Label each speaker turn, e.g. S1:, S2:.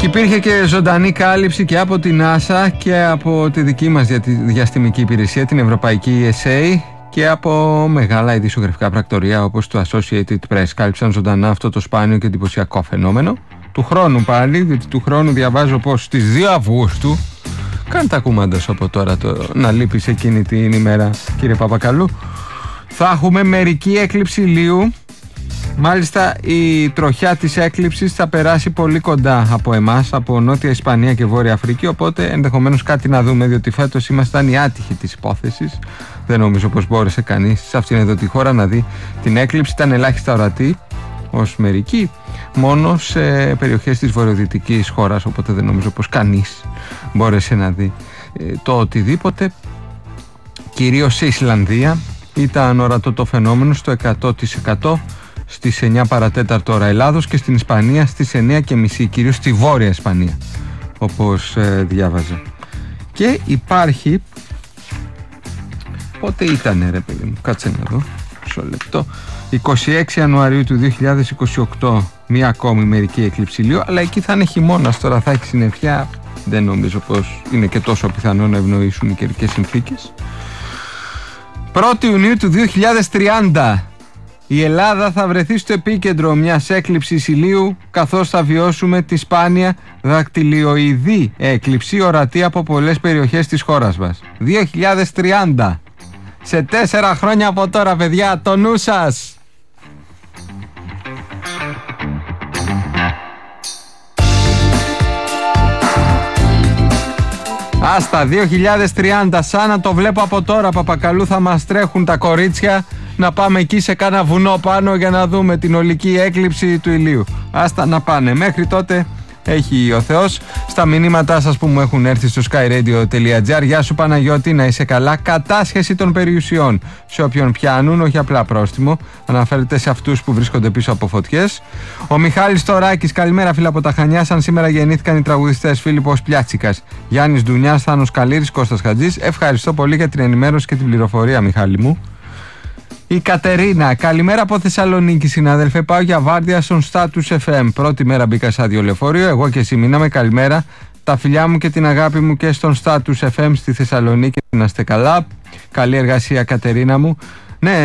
S1: Υπήρχε και ζωντανή κάλυψη και από την NASA και από τη δική μας διαστημική υπηρεσία, την Ευρωπαϊκή ESA, και από μεγάλα ειδησιογραφικά πρακτορεία όπως το Associated Press. Κάλυψαν ζωντανά αυτό το σπάνιο και εντυπωσιακό φαινόμενο. Του χρόνου πάλι, διότι του χρόνου διαβάζω πως στις 2 Αυγούστου, κάνε τα κούμαντα σου από τώρα να λείπεις εκείνη την ημέρα, κύριε Παπακαλού, θα έχουμε μερική έκλειψη ηλίου. Μάλιστα η τροχιά της έκλειψης θα περάσει πολύ κοντά από εμάς, από Νότια Ισπανία και Βόρεια Αφρική, οπότε ενδεχομένως κάτι να δούμε, διότι φέτος ήμασταν οι άτυχοι της υπόθεσης. Δεν νομίζω πως μπόρεσε κανείς σε αυτήν εδώ τη χώρα να δει την έκλειψη. Ήταν ελάχιστα ορατή ως μερική, μόνο σε περιοχές της βορειοδυτικής χώρας, οπότε δεν νομίζω πως κανείς μπόρεσε να δει το οτιδήποτε. Κυρίως σε Ισλανδία ήταν ορατό το φαινόμενο στο 100%. Στις 9 παρατέταρτο ώρα Ελλάδος και στην Ισπανία στις 9:30, κυρίως στη Βόρεια Ισπανία, όπως διάβαζα. Και υπάρχει, πότε ήτανε ρε παιδί μου, κάτσε να δω, μισό λεπτό, 26 Ιανουαρίου του 2028 μία ακόμη μερική έκλειψη ηλίου, αλλά εκεί θα είναι χειμώνας, τώρα θα έχει συννεφιά, δεν νομίζω πως είναι και τόσο πιθανό να ευνοήσουν οι καιρικές συνθήκες. 1η Ιουνίου του 2030 η Ελλάδα θα βρεθεί στο επίκεντρο μιας έκλειψης ηλίου, καθώς θα βιώσουμε τη σπάνια δακτυλιοειδή έκλειψη ορατή από πολλές περιοχές της χώρας μας. 2030. Σε 4 χρόνια από τώρα, παιδιά, το νου σας! Άστα, 2030, σαν να το βλέπω από τώρα, Παπακαλού, θα μας τρέχουν τα κορίτσια να πάμε εκεί σε κάνα βουνό πάνω για να δούμε την ολική έκλειψη του ηλίου. Άστα να πάνε. Μέχρι τότε έχει ο Θεός. Στα μηνύματά σας που μου έχουν έρθει στο skyradio.gr, γεια σου Παναγιώτη, να είσαι καλά. Κατάσχεση των περιουσιών σε όποιον πιάνουν, όχι απλά πρόστιμο. Αναφέρεται σε αυτούς που βρίσκονται πίσω από φωτιές. Ο Μιχάλης Τωράκης, καλημέρα φίλα από τα Χανιά. Σαν σήμερα γεννήθηκαν οι τραγουδιστές Φίλιππος Πλιάτσικας, Γιάννης Ντουνιάς, Θάνος Καλήρης, Κώστας Χατζής. Ευχαριστώ πολύ για την ενημέρωση και την πληροφορία, Μιχάλη μου. Η Κατερίνα, καλημέρα από Θεσσαλονίκη, συνάδελφε. Πάω για βάρδια στον Status FM. Πρώτη μέρα μπήκα σαν λεωφορείο. Εγώ και εσύ μείναμε. Καλημέρα. Τα φιλιά μου και την αγάπη μου και στον Status FM στη Θεσσαλονίκη. Να είστε καλά. Καλή εργασία, Κατερίνα μου.